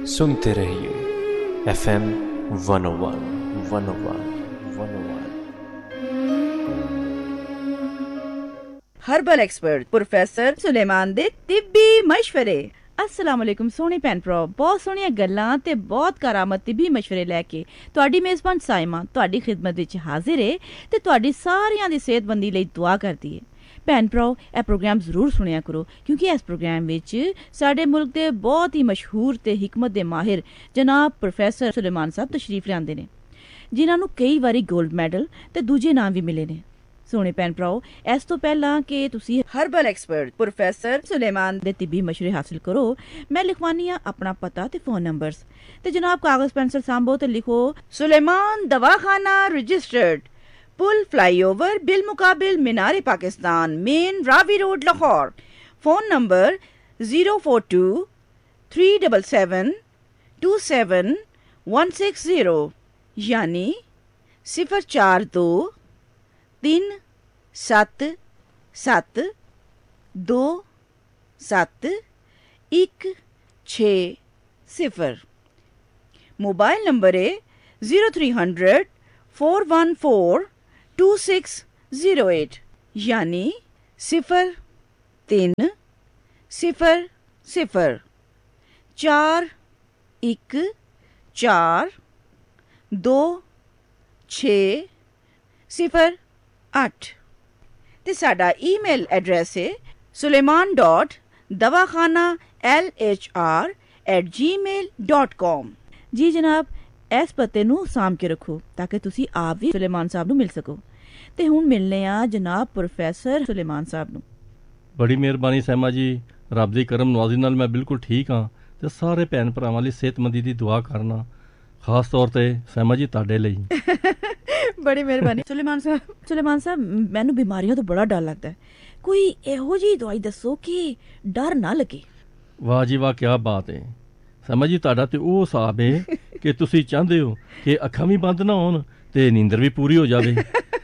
सुनते रहिए FM 101 herbal expert professor Suleman ਦੇ ਤਿੱਬੀ ਮਸ਼ਵਰੇ। अस्सलाम वालेकुम सोहने भैन भरा, बहुत सोहणियां गल्लां ते बहुत करामत तिब्बी मशवरे लैके तुहाडी मेज़बान साइमा तुहाडी खिदमत विच हाजिर है ते तुहाडी सारियां दी सेहतमंदी लई दुआ करदी है। भैन भराओ, यह प्रोग्राम जरूर सुनिया करो क्योंकि इस प्रोग्राम विच साडे मुल्क दे बहुत ही मशहूर ते हिकमत दे माहिर जनाब प्रोफैसर सुलेमान साहब तशरीफ लिआंदे ने, जिन्हां नूं कई वारी गोल्ड मैडल ते दूजे इनाम भी मिले ने। सोहणे भैन भराओ, इस तो पहला कि तुसी हर्बल एक्सपर्ट प्रोफैसर सुलेमान दे तिब्बी मशवरे हासिल करो, मैं लिखवानी अपना पता ते फोन नंबर्स ते जनाब कागज पेंसिल सांभो ते लिखो सुलेमान दवाखाना रजिस्टर्ड, पुल फ्लाईओवर बिल मुकाबिल मीनार Pakistan, main Ravi road Lahore. Phone number 042 377 27160 यानी 042 377271660। मोबाइल नंबर है 0300 414 2608 यानी 0300 414 2608 ਤੇ ਸਾਡਾ ਈਮੇਲ ਐਡਰੈਸ ਹੈ suleiman.dawakhana@gmail.com। ਜੀ ਜਨਾਬ, ਇਸ ਪਤੇ ਨੂੰ ਸਾਂਭ ਕੇ ਰੱਖੋ ਤਾਂ ਕਿ ਤੁਸੀਂ ਆਪ ਵੀ ਸੁਲੇਮਾਨ ਸਾਹਿਬ ਨੂੰ ਮਿਲ ਸਕੋ। ਤੇ ਹੁਣ ਮਿਲਨੇ ਆ ਜਨਾਬ ਪ੍ਰੋਫੈਸਰ ਸੁਲੇਮਾਨ ਸਾਹਿਬ ਨੂੰ। ਬੜੀ ਮਿਹਰਬਾਨੀ ਸਹਿਮਾ ਜੀ, ਰੱਬ ਦੀ ਕਰਮ ਨਵਾਜ਼ੀ ਨਾਲ ਮੈਂ ਬਿਲਕੁਲ ਠੀਕ ਹਾਂ ਤੇ ਸਾਰੇ ਭੈਣ ਭਰਾਵਾਂ ਲਈ ਸਿਹਤਮੰਦੀ ਦੀ ਦੁਆ ਕਰਨਾ, ਖਾਸ ਤੌਰ ਤੇ ਸਹਿਮਾ ਜੀ ਤੁਹਾਡੇ ਲਈ। ਬੜੀ ਮਿਹਰਬਾਨੀ ਸੁਲੇਮਾਨ ਸਾਹਿਬ, ਮੈਨੂੰ ਬਿਮਾਰੀਆਂ ਤੋਂ ਬੜਾ ਡਰ ਲੱਗਦਾ ਹੈ, ਕੋਈ ਇਹੋ ਜਿਹੀ ਦਵਾਈ ਦੱਸੋ ਕਿ ਡਰ ਨਾ ਲੱਗੇ। ਵਾਹ ਜੀ ਵਾਹ, ਕਿਆ ਬਾਤ ਹੈ ਸਹਿਮਾ ਜੀ, ਤੁਹਾਡਾ ਤੇ ਉਹ ਹਿਸਾਬ ਹੈ ਕਿ ਤੁਸੀਂ ਚਾਹੁੰਦੇ ਹੋ ਕਿ ਅੱਖਾਂ ਵੀ ਬੰਦ ਨਾ ਹੋਣ ਤੇ ਨੀਂਦਰ ਵੀ ਪੂਰੀ ਹੋ ਜਾਵੇ।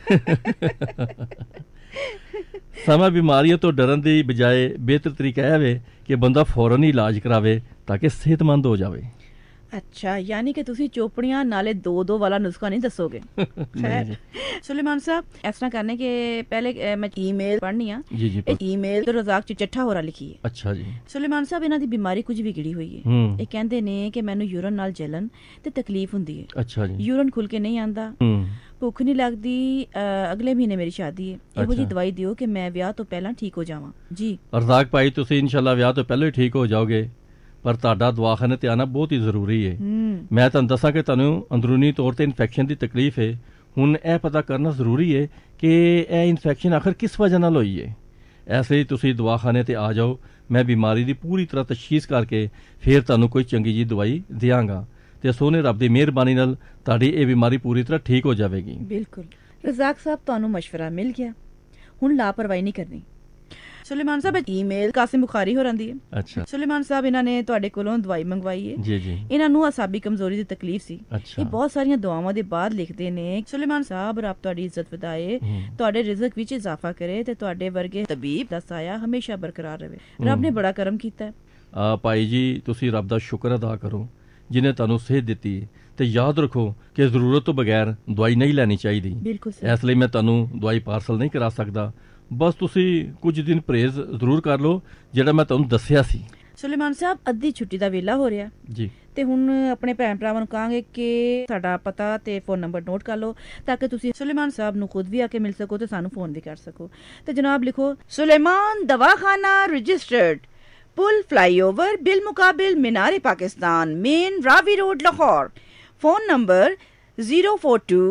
ਸਮਾਂ ਬਿਮਾਰੀਆਂ ਤੋਂ ਡਰਨ ਦੀ ਬਜਾਏ ਬਿਹਤਰ ਤਰੀਕਾ ਇਹ ਵੇ ਕਿ ਬੰਦਾ ਫੌਰਨ ਹੀ ਇਲਾਜ ਕਰਾਵੇ ਤਾਂ ਕਿ ਸਿਹਤਮੰਦ ਹੋ ਜਾਵੇ। ਅੱਛਾ, ਯਾਨੀ ਕਿ ਤੁਸੀਂ ਚੋਪੜੀਆਂ ਨਾਲੇ 2-2 ਵਾਲਾ ਨੁਸਖਾ ਨਹੀਂ ਦੱਸੋਗੇ। ਖੈਰ ਸੁਲੇਮਾਨ ਸਾਹਿਬ, ਇਸ ਤਰ੍ਹਾਂ ਕਰਨੇ ਕਿ ਪਹਿਲੇ ਮੈਂ ਈਮੇਲ ਪੜ੍ਹਨੀ ਆ। ਜੀ ਈਮੇਲ ਤੇ ਰਜ਼ਾਕ ਚਿੱਠਾ ਹੋਰਾ ਲਿਖੀ ਹੈ। ਅੱਛਾ ਜੀ ਸੁਲੇਮਾਨ ਸਾਹਿਬ, ਇਹਨਾਂ ਦੀ ਬਿਮਾਰੀ ਕੁਝ ਵਿਗੜੀ ਹੋਈ ਹੈ। ਇਹ ਕਹਿੰਦੇ ਨੇ ਕਿ ਮੈਨੂੰ ਯੂਰਨ ਨਾਲ ਜਲਨ ਤੇ ਤਕਲੀਫ ਹੁੰਦੀ ਹੈ। ਅੱਛਾ ਜੀ, ਯੂਰਨ ਖੁੱਲ ਕੇ ਨਹੀਂ ਆਂਦਾ, ਭੁੱਖ ਨਹੀਂ ਲੱਗਦੀ, ਅਗਲੇ ਮਹੀਨੇ ਮੇਰੀ ਸ਼ਾਦੀ ਹੈ। ਇਹੋ ਜਿਹੀ ਦਵਾਈ ਦਿਓ ਕਿ ਮੈਂ ਵਿਆਹ ਤੋਂ ਪਹਿਲਾਂ ਠੀਕ ਹੋ ਜਾਵਾਂ। ਜੀ ਰਜ਼ਾਕ ਭਾਈ, ਤੁਸੀਂ ਇਨਸ਼ਾਅੱਲਾ ਵਿਆਹ ਤੋਂ ਪਹਿਲਾਂ ਹੀ ਠੀਕ ਹੋ ਜਾਓਗੇ, ਪਰ ਤੁਹਾਡਾ ਦਵਾਖਾਨੇ ਤੇ ਆਉਣਾ ਬਹੁਤ ਹੀ ਜ਼ਰੂਰੀ ਹੈ। ਮੈਂ ਤੁਹਾਨੂੰ ਦੱਸਾਂ ਕਿ ਤੁਹਾਨੂੰ ਅੰਦਰੂਨੀ ਤੌਰ ਤੇ ਇਨਫੈਕਸ਼ਨ ਦੀ ਤਕਲੀਫ ਹੈ। ਹੁਣ ਇਹ ਪਤਾ ਕਰਨਾ ਜ਼ਰੂਰੀ ਹੈ ਕਿ ਇਹ ਇਨਫੈਕਸ਼ਨ ਆਖਰ ਕਿਸ ਵਜ੍ਹਾ ਨਾਲ ਹੋਈ ਹੈ। ਇਸ ਲਈ ਤੁਸੀਂ ਦਵਾਖਾਨੇ ਤੇ ਆ ਜਾਓ, ਮੈਂ ਬਿਮਾਰੀ ਦੀ ਪੂਰੀ ਤਰ੍ਹਾਂ ਤਸ਼ਖੀਸ ਕਰਕੇ ਫਿਰ ਤੁਹਾਨੂੰ ਕੋਈ ਚੰਗੀ ਜਿਹੀ ਦਵਾਈ ਦਿਆਂਗਾ ਤੇ ਸੋਹਣੇ ਰੱਬ ਦੀ ਮਿਹਰਬਾਨੀ ਨਾਲ ਤੁਹਾਡੀ ਇਹ ਬਿਮਾਰੀ ਪੂਰੀ ਤਰ੍ਹਾਂ ਠੀਕ ਹੋ ਜਾਵੇਗੀ। ਬਿਲਕੁਲ ਰਜ਼ਾਕ ਸਾਹਿਬ, ਤੁਹਾਨੂੰ ਮਸ਼ਵਰਾ ਮਿਲ ਗਿਆ, ਹੁਣ ਲਾਪਰਵਾਹੀ ਨਹੀਂ ਕਰਨੀ। ਸੁਲੇਮਾਨ ਸਾਹਿਬ, ਈਮੇਲ ਕਾਸਿਮ ਬੁਖਾਰੀ ਹੋ ਰਹੀ ਹੈ। ਅੱਛਾ ਸੁਲੇਮਾਨ ਸਾਹਿਬ, ਇਹਨਾਂ ਨੇ ਤੁਹਾਡੇ ਕੋਲੋਂ ਦਵਾਈ ਮੰਗਵਾਈ ਹੈ। ਜੀ ਜੀ, ਇਹਨਾਂ ਨੂੰ ਅਸਾਬੀ ਕਮਜ਼ੋਰੀ ਦੀ ਤਕਲੀਫ ਸੀ। ਅੱਛਾ, ਇਹ ਬਹੁਤ ਸਾਰੀਆਂ ਦੁਆਵਾਂ ਦੇ ਬਾਅਦ ਲਿਖਦੇ ਨੇ, ਸੁਲੇਮਾਨ ਸਾਹਿਬ ਰੱਬ ਤੁਹਾਡੀ ਇੱਜ਼ਤ ਵਧਾਏ, ਤੁਹਾਡੇ ਰਿਜ਼ਕ ਵਿੱਚ ਇਜ਼ਾਫਾ ਕਰੇ ਤੇ ਤੁਹਾਡੇ ਵਰਗੇ ਤਬੀਬ ਦਾ ਸਾਇਆ ਹਮੇਸ਼ਾ ਬਰਕਰਾਰ ਰਹੇ। ਰੱਬ ਨੇ ਬੜਾ ਕਰਮ ਕੀਤਾ ਹੈ। ਭਾਈ ਜੀ, ਤੁਸੀਂ ਰੱਬ ਦਾ ਸ਼ੁਕਰ ਅਦਾ ਕਰੋ ਜਿਹਨੇ ਤੁਹਾਨੂੰ ਸਿਹਤ ਦਿੱਤੀ ਹੈ ਤੇ ਯਾਦ ਰੱਖੋ ਕਿ ਜ਼ਰੂਰਤ ਤੋਂ ਬਗੈਰ ਦਵਾਈ ਨਹੀਂ ਲੈਣੀ ਚਾਹੀਦੀ। ਬਿਲਕੁਲ, ਇਸ ਲਈ ਮੈਂ ਤੁਹਾਨੂੰ ਦਵਾਈ ਪਾਰਸਲ ਨਹੀਂ ਕਰਾ ਸਕਦਾ, ਬਸ ਤੁਸੀਂ ਕੁਝ ਦਿਨ ਪਰਹੇਜ਼ ਜ਼ਰੂਰ ਕਰ ਲਓ ਜਿਹੜਾ ਮੈਂ ਤੁਹਾਨੂੰ ਦੱਸਿਆ ਸੀ। ਸੁਲੇਮਾਨ ਸਾਹਿਬ, ਅੱਧੀ ਛੁੱਟੀ ਦਾ ਵੇਲਾ ਹੋ ਰਿਹਾ ਜੀ, ਤੇ ਹੁਣ ਆਪਣੇ ਭੈਣ ਭਰਾਵਾਂ ਨੂੰ ਕਹਾਂਗੇ ਕਿ ਸਾਡਾ ਪਤਾ ਤੇ ਫੋਨ ਨੰਬਰ ਨੋਟ ਕਰ ਲਓ ਤਾਂ ਕਿ ਤੁਸੀਂ ਸੁਲੇਮਾਨ ਸਾਹਿਬ ਨੂੰ ਖੁਦ ਵੀ ਆ ਕੇ ਮਿਲ ਸਕੋ ਤੇ ਸਾਨੂੰ ਫੋਨ ਵੀ ਕਰ ਸਕੋ। ਤੇ ਜਨਾਬ ਲਿਖੋ ਸੁਲੇਮਾਨ ਦਵਾਖਾਨਾ ਰਜਿਸਟਰਡ, पुल फ्लाईओवर बिल मुकाबिल मीनार Pakistan, main Ravi road Lahore. Phone number 042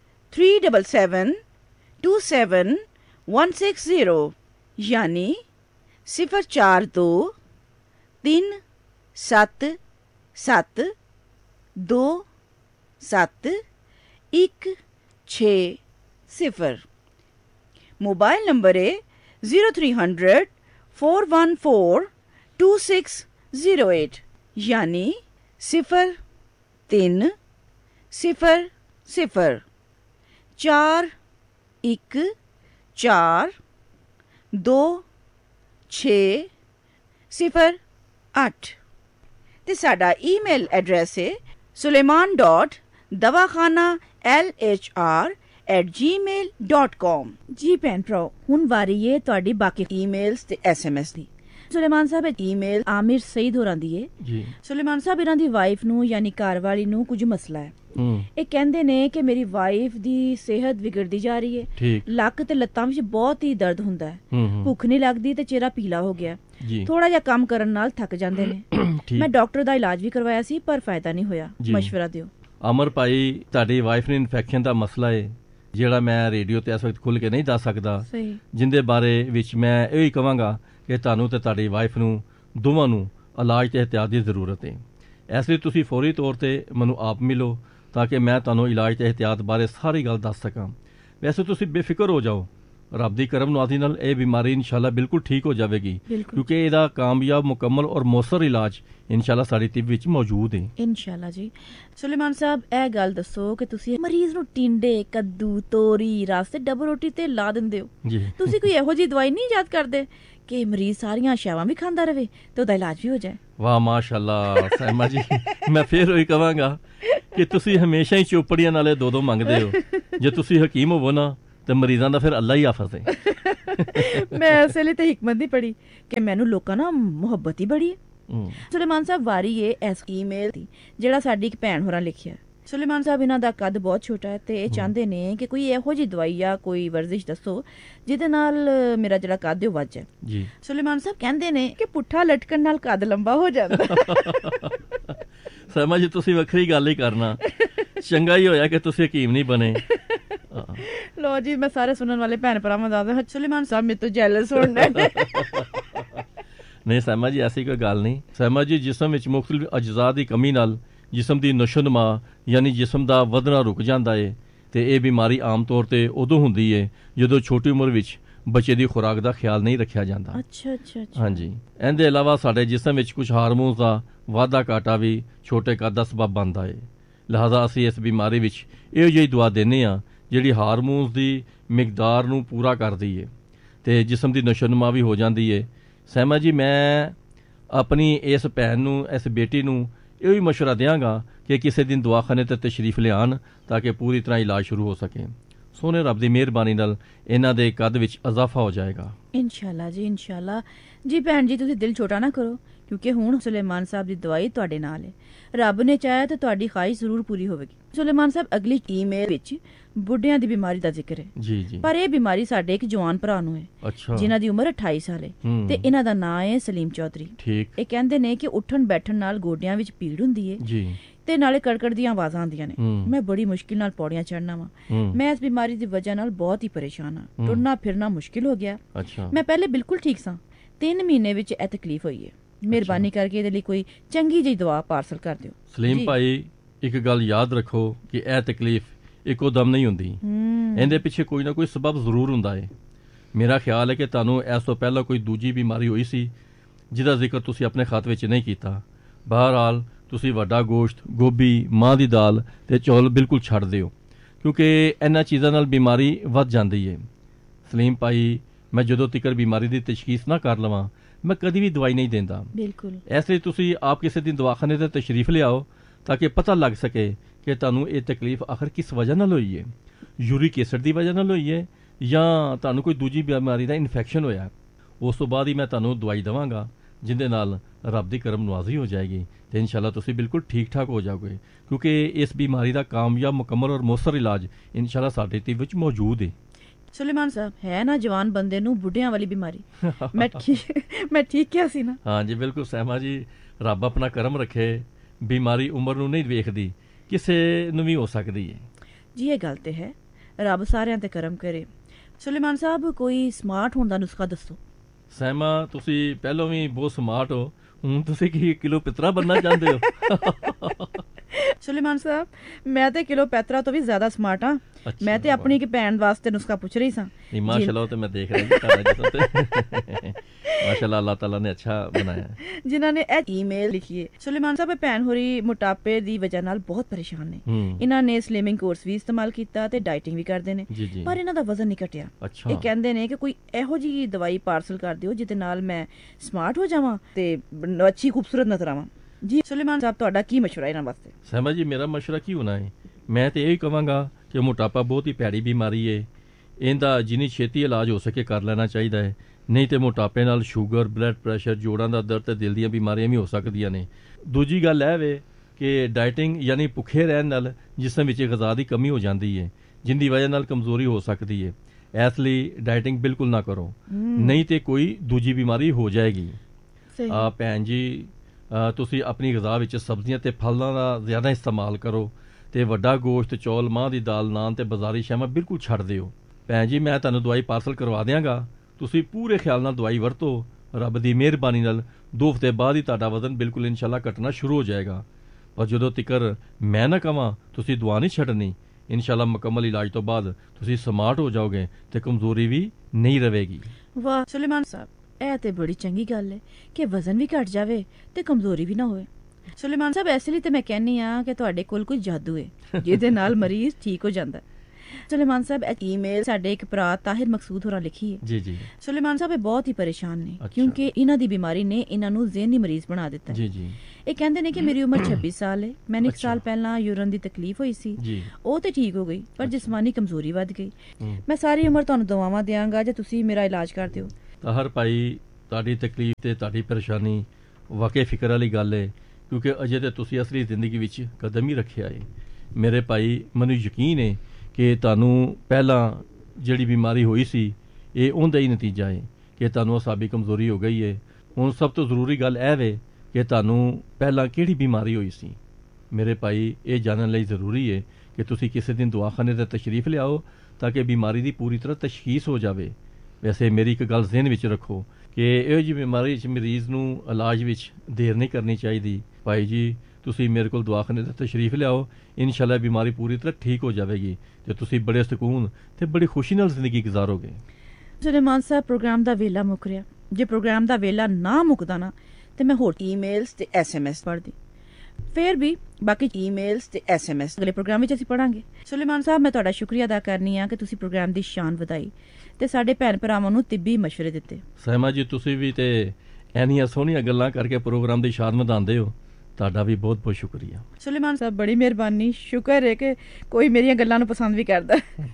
377 27160 यानी 042 377 27160। मोबाइल नंबर है 0300 414 2608 यानी 0300 414 2608। ਤੇ ਸਾਡਾ ਈਮੇਲ ਐਡਰੈਸ ਹੈ suleiman.dawakhanalhr@gmail.com। ਜੀ ਭੈਣ ਭਰਾ, ਹੁਣ ਵਾਰੀ ਹੈ ਤੁਹਾਡੀ ਬਾਕੀ ਈਮੇਲਸ ਤੇ SMS ਦੀ। ਸੁਲੇਮਾਨ ਸਾਹਿਬ, ਈਮੇਲ ਆਮਿਰ ਸਈਦ ਹੋਰਾਂ ਦੀ ਹੈ ਜੀ। ਸੁਲੇਮਾਨ ਸਾਹਿਬ, ਇਹਨਾਂ ਦੀ ਵਾਈਫ ਨੂੰ ਯਾਨੀ ਘਰਵਾਲੀ ਨੂੰ ਕੁਝ ਮਸਲਾ ਹੈ। ਇਹ ਕਹਿੰਦੇ ਨੇ ਕਿ ਮੇਰੀ ਵਾਈਫ ਦੀ ਸਿਹਤ ਵਿਗੜਦੀ ਜਾ ਰਹੀ ਹੈ, ਲੱਕ ਤੇ ਲੱਤਾਂ ਵਿੱਚ ਬਹੁਤ ਹੀ ਦਰਦ ਹੁੰਦਾ ਹੈ, ਭੁੱਖ ਨਹੀਂ ਲੱਗਦੀ ਤੇ ਚਿਹਰਾ ਪੀਲਾ ਹੋ ਗਿਆ, ਥੋੜਾ ਜਿਹਾ ਕੰਮ ਕਰਨ ਨਾਲ ਥੱਕ ਜਾਂਦੇ ਨੇ। ਮੈਂ ਡਾਕਟਰ ਦਾ ਇਲਾਜ ਵੀ ਕਰਵਾਇਆ ਸੀ ਪਰ ਫਾਇਦਾ ਨਹੀਂ ਹੋਇਆ, ਮਸ਼ਵਰਾ ਦਿਓ। ਅਮਰ ਭਾਈ, ਤੁਹਾਡੀ ਵਾਈਫ ਨੇ ਇਨਫੈਕਸ਼ਨ ਦਾ ਮਸਲਾ ਹੈ ਜਿਹੜਾ ਮੈਂ ਰੇਡੀਓ ਤੇ ਇਸ ਵਕਤ ਖੁੱਲ ਕੇ ਨਹੀਂ ਦੱਸ ਸਕਦਾ, ਜਿੰਦੇ ਬਾਰੇ ਵਿੱਚ ਮੈਂ ਇਹ ਹੀ ਕਹਾਂਗਾ ਕਿ ਤੁਹਾਨੂੰ ਤੇ ਤੁਹਾਡੀ ਵਾਈਫ ਨੂੰ ਦੋਵਾਂ ਨੂੰ ਇਲਾਜ ਤੇ ਇਹਤਿਆਤ ਦੀ ਜ਼ਰੂਰਤ ਹੈ। ਇਸ ਲਈ ਤੁਸੀਂ ਫੌਰੀ ਤੌਰ ਤੇ ਮੈਨੂੰ ਆਪ ਮਿਲੋ ਤਾਂ ਕਿ ਮੈਂ ਤੁਹਾਨੂੰ ਇਲਾਜ ਤੇ ਇਹਤਿਆਤ ਬਾਰੇ ਸਾਰੀ ਗੱਲ ਦੱਸ ਸਕਾਂ। ਵੈਸੇ ਤੁਸੀਂ ਬੇਫਿਕਰ ਹੋ ਜਾਓ, ਰੱਬ ਦੀ ਕਰਮ ਨਵਾਜ਼ੀ ਨਾਲ ਇਹ ਬਿਮਾਰੀ ਇਨਸ਼ਾਅੱਲਾ ਬਿਲਕੁਲ ਠੀਕ ਹੋ ਜਾਵੇਗੀ, ਕਿਉਂਕਿ ਇਹਦਾ ਕਾਮਯਾਬ, ਮੁਕੰਮਲ ਔਰ ਮੌਸਰ ਇਲਾਜ ਇਨਸ਼ਾਅੱਲਾ ਸਾਡੀ ਤਿਬ ਵਿੱਚ ਮੌਜੂਦ ਹੈ। ਇਨਸ਼ਾਅੱਲਾ ਜੀ। ਸੁਲੇਮਾਨ ਸਾਹਿਬ, ਇਹ ਗੱਲ ਦੱਸੋ ਕਿ ਤੁਸੀਂ ਮਰੀਜ਼ ਨੂੰ ਟਿੰਡੇ, ਕੱਦੂ, ਤੋਰੀ, ਰਸ ਤੇ ਡਬਲ ਰੋਟੀ ਤੇ ਲਾ ਦਿੰਦੇ ਹੋ, ਤੁਸੀਂ ਕੋਈ ਇਹੋ ਜਿਹੀ ਦਵਾਈ ਨਹੀਂ ਯਾਦ ਕਰਦੇ ਕਿ ਮਰੀਜ਼ ਸਾਰੀਆਂ ਸ਼ੈਵਾਂ ਵੀ ਖਾਂਦਾ ਰਹੇ ਤੇ ਉਹਦਾ ਇਲਾਜ ਵੀ ਹੋ ਜਾਏ? ਵਾਹ ਮਾਸ਼ਾਅੱਲਾ ਸੈਮਾ ਜੀ, ਮੈਂ ਫੇਰ ਉਹੀ ਕਹਾਂਗਾ ਕਿ ਤੁਸੀਂ ਹਮੇਸ਼ਾ ਹੀ ਚੋਪੜੀਆਂ ਨਾਲੇ ਦੋ ਮੰਗਦੇ ਹੋ। ਜੇ ਤੁਸੀਂ ਹਕੀਮ ਹੋਵੋ ਨਾ ਤੇ ਮਰੀਜ਼ਾਂ ਦਾ ਫਿਰ ਅੱਲਾ ਹੀ ਹਾਫਿਜ਼ ਹੈ। ਮੈਂ ਇਸੇ ਲਈ ਤੇ ਹਿਕਮਤ ਦੀ ਪੜੀ ਕਿ ਮੈਨੂੰ ਲੋਕਾਂ ਨਾਲ ਮੁਹੱਬਤ ਹੀ ਬੜੀ ਹੈ। ਸੁਲੇਮਾਨ ਸਾਹਿਬ, ਵਾਰੀ ਹੈ ਇਸ ਈਮੇਲ ਦੀ ਜਿਹੜਾ ਸਾਡੀ ਇੱਕ ਭੈਣ ਹੋਰਾਂ ਲਿਖਿਆ। ਸੁਲੇਮਾਨ ਸਾਹਿਬ, ਇਹਨਾਂ ਦਾ ਕੱਦ ਬਹੁਤ ਛੋਟਾ ਹੈ ਤੇ ਇਹ ਚਾਹੁੰਦੇ ਨੇ ਕਿ ਕੋਈ ਇਹੋ ਜਿਹੀ ਦਵਾਈ ਜਾਂ ਕੋਈ ਵਰਜ਼ਿਸ਼ ਦੱਸੋ ਜਿਹਦੇ ਨਾਲ ਮੇਰਾ ਜਿਹੜਾ ਕੱਦ ਉਹ ਵੱਧ ਜਾਏ। ਸੁਲੇਮਾਨ ਸਾਹਿਬ ਕਹਿੰਦੇ ਨੇ ਕਿ ਪੁੱਠਾ ਲਟਕਣ ਨਾਲ ਕੱਦ ਲੰਬਾ ਹੋ ਜਾਂਦਾ। ਸਮਾਂ ਜੀ, ਤੁਸੀਂ ਵੱਖਰੀ ਗੱਲ ਹੀ ਕਰਨਾ, ਚੰਗਾ ਹੀ ਹੋਇਆ ਕਿ ਤੁਸੀਂ ਹਕੀਮ ਨਹੀਂ ਬਣੇ। ਲੋ ਜੀ, ਮੈਂ ਸਾਰੇ ਸੁਣਨ ਵਾਲੇ ਭੈਣ ਭਰਾਵਾਂ ਦਾ ਸੁਲੇਮਾਨ ਸਾਹਿਬ ਮੇਰੇ ਤੋਂ ਜੈਲਸ ਹੋਣ ਡਏ। ਨਹੀਂ ਸੈਮਾ ਜੀ, ਐਸੀ ਕੋਈ ਗੱਲ ਨਹੀਂ। ਸੈਮਾ ਜੀ, ਜਿਸਮ ਵਿੱਚ ਮੁਖਤਲਿਫ ਅਜਜ਼ਾ ਦੀ ਕਮੀ ਨਾਲ ਜਿਸਮ ਦੀ ਨਸ਼ੋਨੁਮਾ ਯਾਨੀ ਜਿਸਮ ਦਾ ਵਧਣਾ ਰੁਕ ਜਾਂਦਾ ਹੈ ਤੇ ਇਹ ਬਿਮਾਰੀ ਆਮ ਤੌਰ ਤੇ ਉਦੋਂ ਹੁੰਦੀ ਹੈ ਜਦੋਂ ਛੋਟੀ ਉਮਰ ਵਿੱਚ ਬੱਚੇ ਦੀ ਖੁਰਾਕ ਦਾ ਖਿਆਲ ਨਹੀਂ ਰੱਖਿਆ ਜਾਂਦਾ। ਅੱਛਾ। ਹਾਂਜੀ, ਇਹਦੇ ਇਲਾਵਾ ਸਾਡੇ ਜਿਸਮ ਵਿੱਚ ਕੁਝ ਹਾਰਮੋਨਸ ਦਾ ਵਾਧਾ ਘਾਟਾ ਵੀ ਛੋਟੇ ਕੱਦ ਦਾ ਸਬਬ ਬਣਦਾ ਹੈ। ਲਿਹਾਜ਼ਾ ਅਸੀਂ ਇਸ ਬਿਮਾਰੀ ਵਿੱਚ ਇਹੋ ਜਿਹੀ ਦਵਾ ਦਿੰਦੇ ਹਾਂ ਜਿਹੜੀ ਹਾਰਮੋਨਸ ਦੀ ਮਿਕਦਾਰ ਨੂੰ ਪੂਰਾ ਕਰਦੀ ਹੈ ਤੇ ਜਿਸਮ ਦੀ ਨਸ਼ੋਨੁਮਾ ਵੀ ਹੋ ਜਾਂਦੀ ਹੈ। ਸਹਿਮਾ ਜੀ, ਮੈਂ ਆਪਣੀ ਇਸ ਭੈਣ ਨੂੰ, ਇਸ ਬੇਟੀ ਨੂੰ ਇਹੋ ਹੀ ਮਸ਼ਵਰਾ ਦਿਆਂਗਾ ਕਿ ਕਿਸੇ ਦਿਨ ਦਵਾਖਾਨੇ ਤੇ ਤਸ਼ਰੀਫ ਲਿਆਉਣ ਤਾਂ ਕਿ ਪੂਰੀ ਤਰ੍ਹਾਂ ਇਲਾਜ ਸ਼ੁਰੂ ਹੋ ਸਕੇ। ਸੋਹਣੇ ਰੱਬ ਦੀ ਮਿਹਰਬਾਨੀ ਨਾਲ ਇਹਨਾਂ ਦੇ ਕੱਦ ਵਿੱਚ ਇਜ਼ਾਫਾ ਹੋ ਜਾਏਗਾ ਇਨਸ਼ਾਅੱਲਾ ਜੀ, ਇਨਸ਼ਾਅੱਲਾ। ਜੀ ਭੈਣ ਜੀ, ਤੁਸੀਂ ਦਿਲ ਛੋਟਾ ਨਾ ਕਰੋ ਕਿਉਂਕਿ ਹੁਣ ਸੁਲੇਮਾਨ ਸਾਹਿਬ ਦੀ ਦਵਾਈ ਤੁਹਾਡੇ ਨਾਲ ਹੈ। ਰੱਬ ਨੇ ਚਾਹਿਆ ਤਾਂ ਤੁਹਾਡੀ ਖਾਹਿਸ਼ ਜ਼ਰੂਰ ਪੂਰੀ ਹੋਵੇਗੀ। ਸੁਲੇਮਾਨ ਸਾਹਿਬ, ਅਗਲੀ ਈਮੇਲ ਵਿੱਚ ਬੁੱਢਿਆਂ ਦੀ ਬਿਮਾਰੀ ਦਾ ਜ਼ਿਕਰ ਹੈ। ਜੀ। ਪਰ ਇਹ ਬਿਮਾਰੀ ਸਾਡੇ ਇੱਕ ਜਵਾਨ ਭਰਾ ਨੂੰ ਹੈ ਜਿਨ੍ਹਾਂ ਦੀ ਉਮਰ 28 ਸਾਲ ਹੈ ਤੇ ਇਹਨਾਂ ਦਾ ਨਾਂ ਹੈ ਸਲੀਮ ਚੌਧਰੀ। ਇਹ ਕਹਿੰਦੇ ਨੇ ਕਿ ਉੱਠਣ ਬੈਠਣ ਨਾਲ ਗੋਡਿਆਂ ਵਿੱਚ ਪੀੜ ਹੁੰਦੀ ਹੈ ਤੇ ਨਾਲੇ ਕੜਕੜ ਦੀਆਂ ਆਵਾਜ਼ਾਂ ਆਉਂਦੀਆਂ ਨੇ। ਮੈਂ ਬੜੀ ਮੁਸ਼ਕਿਲ ਨਾਲ ਪੌੜੀਆਂ ਚੜ੍ਹਨਾ ਵਾ। ਮੈਂ ਇਸ ਬਿਮਾਰੀ ਦੀ ਵਜ੍ਹਾ ਨਾਲ ਬਹੁਤ ਹੀ ਪਰੇਸ਼ਾਨ ਹਾਂ, ਟੁਰਨਾ ਫਿਰਨਾ ਮੁਸ਼ਕਿਲ ਹੋ ਗਿਆ। ਮੈਂ ਪਹਿਲੇ ਬਿਲਕੁਲ ਠੀਕ ਸਾਂ, 3 ਮਹੀਨੇ ਵਿੱਚ ਇਹ ਤਕਲੀਫ ਹੋਈ ਹੈ। ਮਿਹਰਬਾਨੀ ਕਰਕੇ ਇਹਦੇ ਲਈ ਕੋਈ ਚੰਗੀ ਜਿਹੀ ਦਵਾ ਪਾਰਸਲ ਕਰ ਦਿਓ। ਸਲੀਮ ਭਾਈ, ਇੱਕ ਗੱਲ ਯਾਦ ਰੱਖੋ ਕਿ ਇਹ ਤਕਲੀਫ ਇੱਕੋ ਦਮ ਨਹੀਂ ਹੁੰਦੀ, ਇਹਦੇ ਪਿੱਛੇ ਕੋਈ ਨਾ ਕੋਈ ਸਬਬ ਜ਼ਰੂਰ ਹੁੰਦਾ ਹੈ। ਮੇਰਾ ਖਿਆਲ ਹੈ ਕਿ ਤੁਹਾਨੂੰ ਇਸ ਤੋਂ ਪਹਿਲਾਂ ਕੋਈ ਦੂਜੀ ਬਿਮਾਰੀ ਹੋਈ ਸੀ ਜਿਹਦਾ ਜ਼ਿਕਰ ਤੁਸੀਂ ਆਪਣੇ ਖਾਤੇ ਵਿੱਚ ਨਹੀਂ ਕੀਤਾ। ਬਹਰਹਾਲ ਤੁਸੀਂ ਵੱਡਾ ਗੋਸ਼ਤ, ਗੋਭੀ, ਮਾਂ ਦੀ ਦਾਲ ਤੇ ਚੌਲ ਬਿਲਕੁਲ ਛੱਡ ਦਿਓ ਕਿਉਂਕਿ ਇਹਨਾਂ ਚੀਜ਼ਾਂ ਨਾਲ ਬਿਮਾਰੀ ਵੱਧ ਜਾਂਦੀ ਹੈ। ਸਲੀਮ ਭਾਈ, ਮੈਂ ਜਦੋਂ ਤੱਕ ਬਿਮਾਰੀ ਦੀ ਤਸ਼ਖੀਸ ਨਾ ਕਰ ਲਵਾਂ ਮੈਂ ਕਦੀ ਵੀ ਦਵਾਈ ਨਹੀਂ ਦਿੰਦਾ। ਬਿਲਕੁਲ। ਇਸ ਲਈ ਤੁਸੀਂ ਆਪ ਕਿਸੇ ਦਿਨ ਦਵਾਖਾਨੇ ਤੇ ਤਸ਼ਰੀਫ ਲਿਆਓ ਤਾਂ ਕਿ ਪਤਾ ਲੱਗ ਸਕੇ ਕਿ ਤੁਹਾਨੂੰ ਇਹ ਤਕਲੀਫ ਆਖਰ ਕਿਸ ਵਜ੍ਹਾ ਨਾਲ ਹੋਈ ਹੈ। ਯੂਰਿਕ ਐਸਿਡ ਦੀ ਵਜ੍ਹਾ ਨਾਲ ਹੋਈ ਹੈ ਜਾਂ ਤੁਹਾਨੂੰ ਕੋਈ ਦੂਜੀ ਬਿਮਾਰੀ ਦਾ ਇਨਫੈਕਸ਼ਨ ਹੋਇਆ। ਉਸ ਤੋਂ ਬਾਅਦ ਹੀ ਮੈਂ ਤੁਹਾਨੂੰ ਦਵਾਈ ਦੇਵਾਂਗਾ ਜਿਹਦੇ ਨਾਲ ਰੱਬ ਦੀ ਕਰਮ ਨਵਾਜ਼ੀ ਹੋ ਜਾਏਗੀ ਤੇ ਇਨਸ਼ਾਅੱਲਾ ਤੁਸੀਂ ਬਿਲਕੁਲ ਠੀਕ ਠਾਕ ਹੋ ਜਾਓਗੇ ਕਿਉਂਕਿ ਇਸ ਬਿਮਾਰੀ ਦਾ ਕਾਮਯਾਬ, ਮੁਕੰਮਲ ਔਰ ਮੌਸਰ ਇਲਾਜ ਇਨਸ਼ਾਅੱਲਾ ਸਾਡੇ ਤਿਬ ਵਿੱਚ ਮੌਜੂਦ ਹੈ। ਸੁਲੇਮਾਨ ਸਾਹਿਬ, ਹੈ ਨਾ ਜਵਾਨ ਬੰਦੇ ਨੂੰ ਬੁੱਢਿਆਂ ਵਾਲੀ ਬਿਮਾਰੀ? ਮੈਂ ਠੀਕ ਕਿਹਾ ਸੀ ਨਾ? ਹਾਂ ਜੀ, ਬਿਲਕੁਲ ਸਹਿਮਾ ਜੀ। ਰੱਬ ਆਪਣਾ ਕਰਮ ਰੱਖੇ, ਬਿਮਾਰੀ ਉਮਰ ਨੂੰ ਨਹੀਂ ਵੇਖਦੀ, ਕਿਸੇ ਨੂੰ ਵੀ ਹੋ ਸਕਦੀ ਹੈ ਜੀ। ਇਹ ਗੱਲ ਤੇ ਹੈ, ਰੱਬ ਸਾਰਿਆਂ ਤੇ ਕਰਮ ਕਰੇ। ਸੁਲੇਮਾਨ ਸਾਹਿਬ, ਕੋਈ ਸਮਾਰਟ ਹੋਣ ਦਾ ਨੁਸਖਾ ਦੱਸੋ। ਸਹਿਮਾ, ਤੁਸੀਂ ਪਹਿਲਾਂ ਵੀ ਬਹੁਤ ਸਮਾਰਟ ਹੋ, ਹੁਣ ਤੁਸੀਂ ਕੀ ਕਿਲੋ ਪਿਤਰਾ ਬਣਨਾ ਚਾਹੁੰਦੇ ਹੋ? ਸੁਲੇਮਾਨ ਸਾਹਿਬ, ਮੈਂ ਤੇ ਕਿਲੋ ਪੈਤਰਾ ਤੋਂ ਵੀ ਜ਼ਿਆਦਾ ਸਮਾਰਟ ਹਾਂ। ਮੈਂ ਤੇ ਆਪਣੀ ਇੱਕ ਭੈਣ ਵਾਸਤੇ ਨੁਸਖਾ ਪੁੱਛ ਰਹੀ ਸਾਂ। ਮਾਸ਼ਾਅੱਲਾ, ਤੇ ਮੈਂ ਦੇਖ ਰਹੀ ਹਾਂ ਮਾਸ਼ਾਅੱਲਾ, ਅੱਲਾਹ ਤਾਲਾ ਨੇ ਅੱਛਾ ਬਣਾਇਆ ਜਿਨ੍ਹਾਂ ਨੇ ਇਹ ਈਮੇਲ ਲਿਖੀ ਹੈ। ਸੁਲੇਮਾਨ ਸਾਹਿਬ, ਭੈਣ ਹੋਰੀ ਮੋਟਾਪੇ ਦੀ ਵਜ੍ਹਾ ਨਾਲ ਬਹੁਤ ਪਰੇਸ਼ਾਨ ਨੇ। ਇਹਨਾਂ ਨੇ ਸਲਿਮਿੰਗ ਕੋਰਸ ਵੀ ਇਸਤੇਮਾਲ ਕੀਤਾ ਤੇ ਡਾਈਟਿੰਗ ਵੀ ਕਰਦੇ ਨੇ ਪਰ ਇਹਨਾਂ ਦਾ ਵਜ਼ਨ ਨਹੀਂ ਘਟਿਆ। ਇਹ ਕਹਿੰਦੇ ਨੇ ਕਿ ਕੋਈ ਇਹੋ ਜਿਹੀ ਦਵਾਈ ਪਾਰਸਲ ਕਰ ਦਿਓ ਜਿਹਦੇ ਨਾਲ ਮੈਂ ਸਮਾਰਟ ਹੋ ਜਾਵਾਂ ਤੇ ਅੱਛੀ ਖੂਬਸੂਰਤ ਨਜ਼ਰ ਆਵਾਂ। ਜੀ ਸੁਲੇਮਾਨ ਸਾਹਿਬ, ਤੁਹਾਡਾ ਕੀ ਮਸ਼ਵਰਾ ਇਹਨਾਂ ਵਾਸਤੇ? ਸਹਿਮਾ ਜੀ, ਮੇਰਾ ਮਸ਼ਵਰਾ ਕੀ ਹੋਣਾ ਹੈ, ਮੈਂ ਤੇ ਇਹ ਕਹਾਂਗਾ ਕਿ ਮੋਟਾਪਾ ਬਹੁਤ ਹੀ ਭੈੜੀ ਬਿਮਾਰੀ ਹੈ। ਇਹਦਾ ਜਿੰਨੀ ਛੇਤੀ ਇਲਾਜ ਹੋ ਸਕੇ ਕਰ ਲੈਣਾ ਚਾਹੀਦਾ ਹੈ, ਨਹੀਂ ਤੇ ਮੋਟਾਪੇ ਨਾਲ ਸ਼ੂਗਰ, ਬਲੱਡ ਪ੍ਰੈਸ਼ਰ, ਜੋੜਾਂ ਦਾ ਦਰਦ ਤੇ ਦਿਲ ਦੀਆਂ ਬਿਮਾਰੀਆਂ ਵੀ ਹੋ ਸਕਦੀਆਂ ਨੇ। ਦੂਜੀ ਗੱਲ ਇਹ ਵੇ ਕਿ ਡਾਈਟਿੰਗ ਯਾਨੀ ਭੁੱਖੇ ਰਹਿਣ ਨਾਲ ਜਿਸਮ ਵਿੱਚ ਗ਼ਜ਼ਾ ਦੀ ਕਮੀ ਹੋ ਜਾਂਦੀ ਹੈ, ਜਿੰਦੀ ਵਜ੍ਹਾ ਨਾਲ ਕਮਜ਼ੋਰੀ ਹੋ ਸਕਦੀ ਹੈ। ਇਸ ਲਈ ਡਾਈਟਿੰਗ ਬਿਲਕੁਲ ਨਾ ਕਰੋ, ਨਹੀਂ ਤੇ ਕੋਈ ਦੂਜੀ ਬਿਮਾਰੀ ਹੋ ਜਾਏਗੀ। ਭੈਣ ਜੀ, ਤੁਸੀਂ ਆਪਣੀ ਗ਼ਜ਼ਾ ਵਿੱਚ ਸਬਜ਼ੀਆਂ ਤੇ ਫਲਾਂ ਦਾ ਜ਼ਿਆਦਾ ਇਸਤੇਮਾਲ ਕਰੋ ਤੇ ਵੱਡਾ ਗੋਸ਼ਤ, ਚੌਲ, ਮਾਂਹ ਦੀ ਦਾਲ, ਨਾਨ ਤੇ ਬਾਜ਼ਾਰੀ ਸ਼ੈਵਾਂ ਬਿਲਕੁਲ ਛੱਡ ਦਿਓ। ਭੈਣ ਜੀ, ਮੈਂ ਤੁਹਾਨੂੰ ਦਵਾਈ ਪਾਰਸਲ ਕਰਵਾ ਦਿਆਂਗਾ, ਤੁਸੀਂ ਪੂਰੇ ਖਿਆਲ ਨਾਲ ਦਵਾਈ ਵਰਤੋ। ਰੱਬ ਦੀ ਮਿਹਰਬਾਨੀ ਨਾਲ 2 ਹਫ਼ਤੇ ਬਾਅਦ ਹੀ ਤੁਹਾਡਾ ਵਜ਼ਨ ਬਿਲਕੁਲ ਇਨਸ਼ਾਅੱਲਾ ਘਟਣਾ ਸ਼ੁਰੂ ਹੋ ਜਾਏਗਾ। ਪਰ ਜਦੋਂ ਤਿਕਰ ਮੈਂ ਨਾ ਕਵਾਂ ਤੁਸੀਂ ਦਵਾ ਨਹੀਂ ਛੱਡਣੀ, ਇਨਸ਼ਾਅੱਲਾ ਮੁਕੰਮਲ ਇਲਾਜ ਤੋਂ ਬਾਅਦ ਤੁਸੀਂ ਸਮਾਰਟ ਹੋ ਜਾਓਗੇ ਤੇ ਕਮਜ਼ੋਰੀ ਵੀ ਨਹੀਂ ਰਹੇਗੀ। ਵਾਹ ਸੁਲੇਮਾਨ ਸਾਹਿਬ, ਇਹ ਤੇ ਬੜੀ ਚੰਗੀ ਗੱਲ ਹੈ ਕਿ ਵਜ਼ਨ ਵੀ ਘਟ ਜਾਵੇ ਤੇ ਕਮਜ਼ੋਰੀ ਵੀ ਨਾ ਹੋਵੇ। ਸੁਲੇਮਾਨ ਸਾਹਿਬ, ਇਸ ਲਈ ਤੇ ਮੈਂ ਕਹਿੰਨੀ ਆ ਕਿ ਤੁਹਾਡੇ ਕੋਲ ਕੋਈ ਜਾਦੂ ਹੈ ਜਿਹਦੇ ਨਾਲ ਮਰੀਜ਼ ਠੀਕ ਹੋ ਜਾਂਦਾ। ਸੁਲੇਮਾਨ ਸਾਹਿਬ, ਈਮੇਲ ਸਾਡੇ ਇੱਕ ਭਰਾ ਤਾਹਿਰ ਮਕਸੂਦ ਹੋਰਾਂ ਲਿਖੀ ਹੈ। ਜੀ ਜੀ। ਸੁਲੇਮਾਨ ਸਾਹਿਬ ਇਹ ਬਹੁਤ ਹੀ ਪਰੇਸ਼ਾਨ ਨੇ ਕਿਉਂਕਿ ਇਹਨਾਂ ਦੀ ਬਿਮਾਰੀ ਨੇ ਇਹਨਾਂ ਨੂੰ ਜ਼ਿਹਨੀ ਮਰੀਜ਼ ਬਣਾ ਦਿੱਤਾ। ਜੀ ਜੀ। ਇਹ ਕਹਿੰਦੇ ਨੇ ਕਿ ਮੇਰੀ ਉਮਰ 26 ਸਾਲ ਹੈ, ਮੈਨੂੰ 1 ਸਾਲ ਪਹਿਲਾਂ ਯੂਰਨ ਦੀ ਤਕਲੀਫ ਹੋਈ ਸੀ, ਉਹ ਤੇ ਠੀਕ ਹੋ ਗਈ, ਪਰ ਜਿਸਮਾਨੀ ਕਮਜ਼ੋਰੀ ਵੱਧ ਗਈ। ਮੈਂ ਸਾਰੀ ਉਮਰ ਤੁਹਾਨੂੰ ਦੁਆਵਾਂ ਦਿਆਂਗਾ ਜੇ ਤੁਸੀਂ ਮੇਰਾ ਇਲਾਜ ਕਰ ਦਿਓ। ਤਾਹਿਰ ਭਾਈ, ਤੁਹਾਡੀ ਤਕਲੀਫ ਤੇ ਤੁਹਾਡੀ ਪਰੇਸ਼ਾਨੀ ਵਾਕਈ ਫਿਕਰ ਵਾਲੀ ਗੱਲ ਹੈ, ਕਿਉਂਕਿ ਅਜੇ ਤੇ ਤੁਸੀਂ ਅਸਲੀ ਜ਼ਿੰਦਗੀ ਵਿੱਚ ਕਦਮ ਹੀ ਰੱਖਿਆ ਹੈ। ਮੇਰੇ ਭਾਈ, ਮੈਨੂੰ ਯਕੀਨ ਹੈ ਕਿ ਤੁਹਾਨੂੰ ਪਹਿਲਾਂ ਜਿਹੜੀ ਬਿਮਾਰੀ ਹੋਈ ਸੀ ਇਹ ਉਹਦਾ ਹੀ ਨਤੀਜਾ ਹੈ ਕਿ ਤੁਹਾਨੂੰ ਅਸਾਬੀ ਕਮਜ਼ੋਰੀ ਹੋ ਗਈ ਹੈ। ਹੁਣ ਸਭ ਤੋਂ ਜ਼ਰੂਰੀ ਗੱਲ ਇਹ ਵੇ ਕਿ ਤੁਹਾਨੂੰ ਪਹਿਲਾਂ ਕਿਹੜੀ ਬਿਮਾਰੀ ਹੋਈ ਸੀ। ਮੇਰੇ ਭਾਈ, ਇਹ ਜਾਣਨ ਲਈ ਜ਼ਰੂਰੀ ਹੈ ਕਿ ਤੁਸੀਂ ਕਿਸੇ ਦਿਨ ਦਵਾਖਾਨੇ ਤੇ ਤਸ਼ਰੀਫ ਲਿਆਓ ਤਾਂ ਕਿ ਬਿਮਾਰੀ ਦੀ ਪੂਰੀ ਤਰ੍ਹਾਂ ਤਸ਼ਖੀਸ ਹੋ ਜਾਵੇ। ਵੈਸੇ ਮੇਰੀ ਇੱਕ ਗੱਲ ਜ਼ਿਹਨ ਵਿੱਚ ਰੱਖੋ ਕਿ ਇਹੋ ਜਿਹੀ ਬਿਮਾਰੀ 'ਚ ਮਰੀਜ਼ ਨੂੰ ਇਲਾਜ ਵਿੱਚ ਦੇਰ ਨਹੀਂ ਕਰਨੀ ਚਾਹੀਦੀ। ਭਾਈ ਜੀ, ਤੁਸੀਂ ਮੇਰੇ ਕੋਲ ਦਵਾਖਾਨੇ ਤੇ ਤਸ਼ਰੀਫ ਲਿਆਓ, ਇਨਸ਼ਾਅੱਲਾ ਬਿਮਾਰੀ ਪੂਰੀ ਤਰ੍ਹਾਂ ਠੀਕ ਹੋ ਜਾਵੇਗੀ ਤੇ ਤੁਸੀਂ ਬੜੇ ਸਕੂਨ ਤੇ ਬੜੀ ਖੁਸ਼ੀ ਨਾਲ ਜ਼ਿੰਦਗੀ ਗੁਜ਼ਾਰੋਗੇ। ਸੁਲੇਮਾਨ ਸਾਹਿਬ, ਪ੍ਰੋਗਰਾਮ ਦਾ ਵੇਲਾ ਮੁੱਕ ਰਿਹਾ। ਜੇ ਪ੍ਰੋਗਰਾਮ ਦਾ ਵੇਲਾ ਨਾ ਮੁੱਕਦਾ ਨਾ ਤੇ ਮੈਂ ਹੋਰ ਈਮੇਲਸ ਤੇ SMS ਪੜ੍ਹਦੀ। ਫਿਰ ਵੀ ਬਾਕੀ ਈਮੇਲਸ ਤੇ SMS ਅਗਲੇ ਪ੍ਰੋਗਰਾਮ ਵਿੱਚ ਅਸੀਂ ਪੜਾਂਗੇ। ਸੁਲੇਮਾਨ ਸਾਹਿਬ, ਮੈਂ ਤੁਹਾਡਾ ਸ਼ੁਕਰੀਆ ਅਦਾ ਕਰਨੀ ਆ ਕਿ ਤੁਸੀਂ ਪ੍ਰੋਗਰਾਮ ਦੀ ਸ਼ਾਨ ਵਧਾਈ ਤੇ ਸਾਡੇ ਭੈਣ ਭਰਾਵਾਂ ਨੂੰ ਤਿੱਬੀ ਮਸ਼ਵਰੇ ਦਿੱਤੇ। ਸਹਿਮਾ ਜੀ, ਤੁਸੀਂ ਵੀ ਤੇ ਐਨੀਆਂ ਸੋਹਣੀਆਂ ਗੱਲਾਂ ਕਰਕੇ ਪ੍ਰੋਗਰਾਮ ਦੀ ਸ਼ਾਨ ਵਧਾਉਂਦੇ ਹੋ, ਤੁਹਾਡਾ ਵੀ ਬਹੁਤ ਬਹੁਤ ਸ਼ੁਕਰੀਆ। ਸੁਲੇਮਾਨ ਸਾਹਿਬ, ਬੜੀ ਮਿਹਰਬਾਨੀ। ਸ਼ੁਕਰ ਹੈ ਕਿ ਕੋਈ ਮੇਰੀਆਂ ਗੱਲਾਂ ਨੂੰ ਪਸੰਦ ਵੀ ਕਰਦਾ।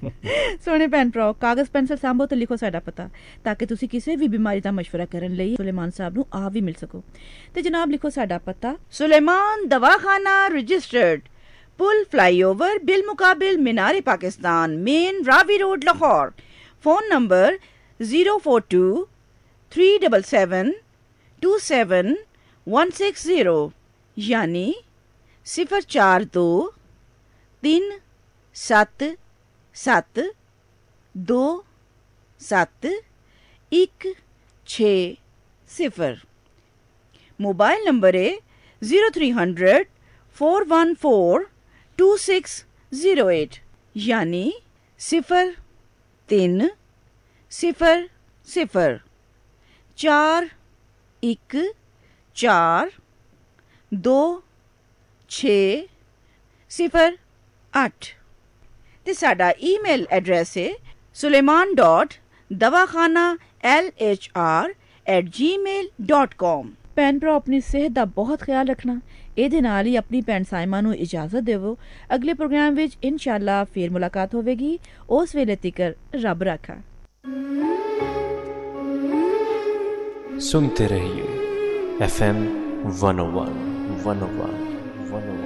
ਸੋਹਣੇ ਭੈਣ ਭਰਾ, ਕਾਗਜ਼ ਪੈਨਸਲ ਸਾਂਭੋ ਤੇ ਲਿਖੋ ਸਾਡਾ ਪਤਾ ਤਾਂ ਕਿ ਤੁਸੀਂ ਕਿਸੇ ਵੀ ਬਿਮਾਰੀ ਦਾ ਮਸ਼ਵਰਾ ਕਰਨ ਲਈ ਸੁਲੇਮਾਨ ਸਾਹਿਬ ਨੂੰ ਆਪ ਵੀ ਮਿਲ ਸਕੋ। ਤੇ ਜਨਾਬ ਲਿਖੋ ਸਾਡਾ ਪਤਾ, ਸੁਲੇਮਾਨ ਦਵਾਖਾਨਾ, ਰਜਿਸਟਰਡ, ਪੁਲ ਫਲਾਈਓਵਰ, ਬਿਲ ਮੁਕਾबिल, मीनार Pakistan, main Ravi road, Lahore. Phone number 042 377 27160 यानी 042 377 27160। मोबाइल नंबर है 0300 414 2608 यानी 0300 414 2608 ਤੇ ਸਾਡਾ ਈਮੇਲ ਐਡਰੈਸ ਹੈ suleiman.dawakhana@gmail.com। ਭੈਣ ਭਰਾ, ਆਪਣੀ ਸਿਹਤ ਦਾ ਬਹੁਤ ਖਿਆਲ ਰੱਖਣਾ। ਇਹਦੇ ਨਾਲ ਹੀ ਆਪਣੀ ਭੈਣ ਸਾਇਮਾ ਨੂੰ ਇਜਾਜ਼ਤ ਦੇਵੋ। ਅਗਲੇ ਪ੍ਰੋਗਰਾਮ ਵਿੱਚ ਇਨਸ਼ਾਅੱਲਾ ਫੇਰ ਮੁਲਾਕਾਤ ਹੋਵੇਗੀ। ਉਸ ਵੇਲੇ ਤੀਕਰ ਰੱਬ ਰਾਖਾ। सुनते रहिए FM 101 101 101।